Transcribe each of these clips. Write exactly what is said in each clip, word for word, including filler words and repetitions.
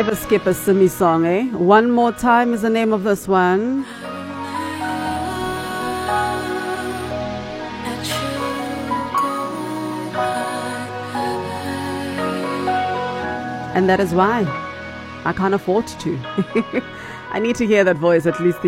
never skip a Simi song, eh? One More Time is the name of this one. And that is why I can't afford to. I need to hear that voice at least.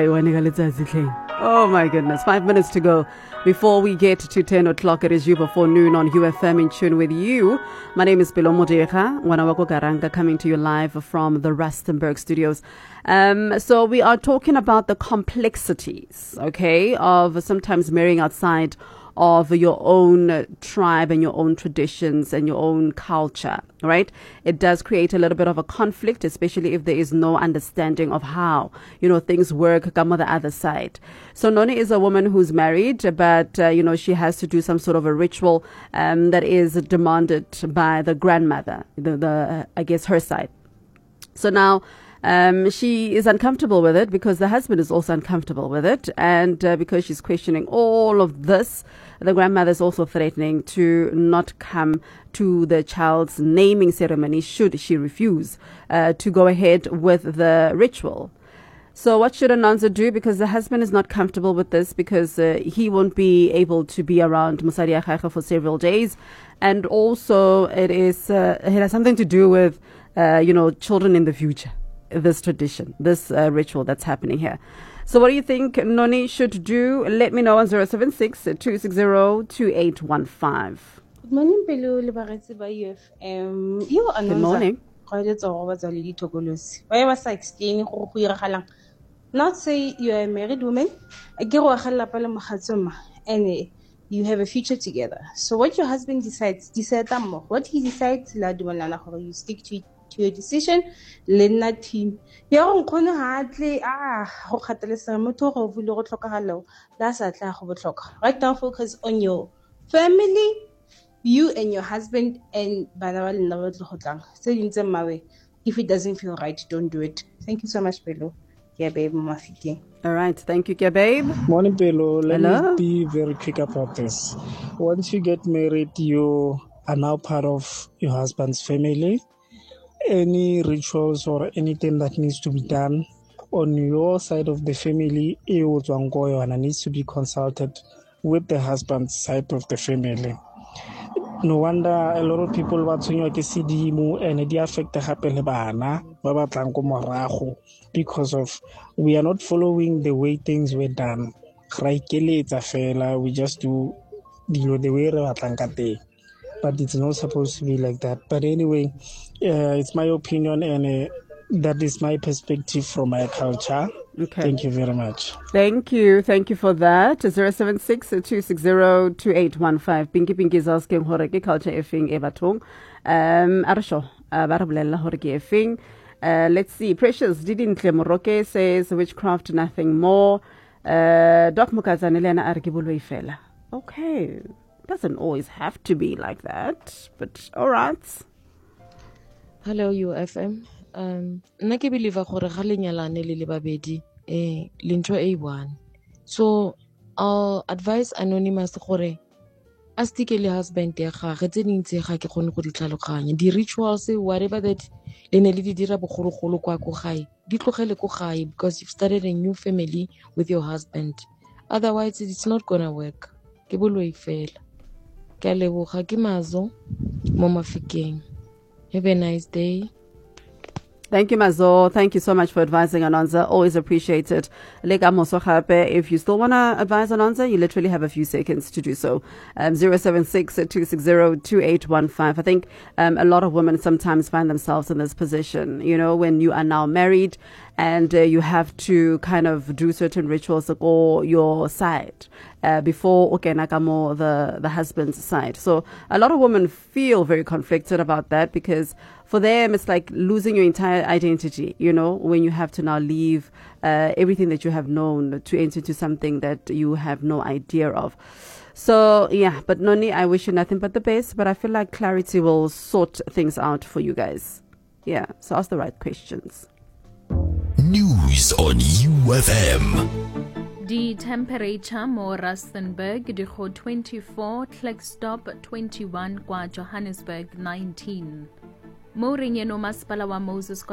Oh my goodness, five minutes to go before we get to ten o'clock. It is you before noon on U F M in tune with you. My name is Bilo Modeja, Wanawako Garanga, coming to you live from the Rustenburg studios. Um, so we are talking about the complexities, okay, of sometimes marrying outside of your own tribe and your own traditions and your own culture, right? It does create a little bit of a conflict, especially if there is no understanding of how, you know, things work come on the other side. So Noni is a woman who's married, but, uh, you know, she has to do some sort of a ritual um, that is demanded by the grandmother, the, the uh, I guess, her side. So now, Um, she is uncomfortable with it because the husband is also uncomfortable with it. And uh, because she's questioning all of this, the grandmother is also threatening to not come to the child's naming ceremony should she refuse uh, to go ahead with the ritual. So what should Ananza do? Because the husband is not comfortable with this because uh, he won't be able to be around Musari Akhaikha for several days. And also it is uh, it has something to do with, uh, you know, children in the future. This tradition, this uh, ritual that's happening here. So what do you think Noni should do? Let me know on zero seven six, two six zero, two eight one five. Good morning, Pelo Liberati by U F M. You are Good morning. Not say you are a married woman, and you have a future together. So what your husband decides, decide what he decides, you stick to it. To your decision, Lena team. Young Kono hardly ah, that's at right now. Focus on your family, you and your husband, and Banawal in the so in some way. If it doesn't feel right, don't do it. Thank you so much, Pelo. Yeah, babe, Mafiki. All right, thank you, babe. Morning, Pelo. Let Hello? me be very quick about this. Once you get married, you are now part of your husband's family. Any rituals or anything that needs to be done on your side of the family, it needs to be consulted with the husband's side of the family. No wonder a lot of people want to and it affect the because of we are not following the way things were done. We just do you know, the way but it's not supposed to be like that. But anyway, uh, it's my opinion and uh, that is my perspective from my culture. Okay. Thank you very much. Thank you. Thank you for that. zero seven six, two six zero, two eight one five. Pinky Pinky is asking Horeke culture effing Evatong. Um, Arasho, Barabella Horeke effing. Uh, let's see. Precious didn't Moroke says witchcraft, nothing more. Uh, Doc Mukazan Elena Argibulwe fella. Okay. Doesn't always have to be like that, but all right. Hello, U F M. Um, nna ke believe gore ga lenyalane le le babedi eh lentho e one. So I'll advise Anonymous gore a stick le husband ya gagwe tse dintse ga ke gone go di tlhaloganya. Di rituals whatever that le ne le di dira bogologolo kwa go gae di tlogele go gae because you've started a new family with your husband. Otherwise it's not gonna work. Ke boloi fela. Have a nice day. Thank you, Mazo. Thank you so much for advising Anonza. Always appreciate it. If you still want to advise Anonza, you literally have a few seconds to do so. Um, zero seven six, two six zero, two eight one five. I think um, a lot of women sometimes find themselves in this position, you know, when you are now married and uh, you have to kind of do certain rituals to go your side uh, before okay, Nakamo, the, the husband's side. So a lot of women feel very conflicted about that because for them, it's like losing your entire identity, you know, when you have to now leave uh, everything that you have known to enter into something that you have no idea of. So, yeah, but Noni, I wish you nothing but the best, but I feel like clarity will sort things out for you guys. Yeah, so ask the right questions. News on U F M. The temperature mo Rustenburg di go twenty-four, Klerksdorp twenty-one, kwa Johannesburg nineteen. Mo Ringeno masipala wa Moses